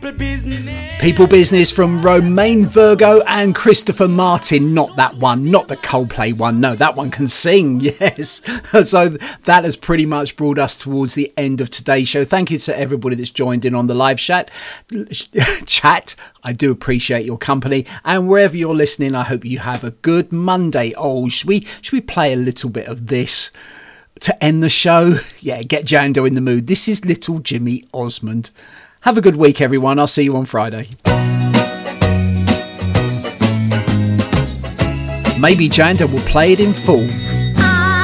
People Business from Romain Virgo and Christopher Martin. Not that one, not the Coldplay one. No, that one can sing, yes. So that has pretty much brought us towards the end of today's show. Thank you to everybody that's joined in on the live chat. I do appreciate your company. And wherever you're listening, I hope you have a good Monday. Oh, should we play a little bit of this to end the show? Yeah, get Jando in the mood. This is Little Jimmy Osmond. Have a good week, everyone. I'll see you on Friday. Maybe Janda will play it in full.